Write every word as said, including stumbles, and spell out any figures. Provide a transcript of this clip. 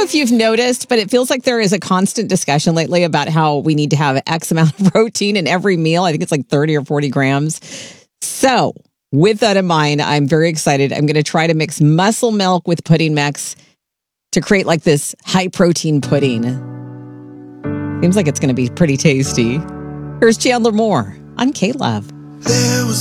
know if you've noticed, but it feels like there is a constant discussion lately about how we need to have X amount of protein in every meal. I think it's like thirty or forty grams. So with that in mind, I'm very excited. I'm going to try to mix muscle milk with pudding mix to create like this high protein pudding. Seems like it's going to be pretty tasty. Here's Chandler Moore on K-Love. There was